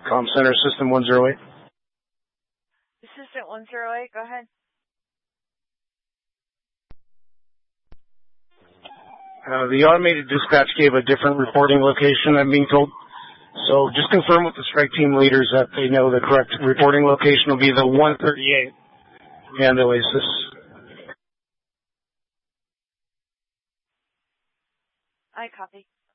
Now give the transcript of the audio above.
Comm Center System 108. Assistant 108, go ahead. The automated dispatch gave a different reporting location, I'm being told. So just confirm with the strike team leaders that they know the correct reporting location will be the 138 and Oasis. I copy.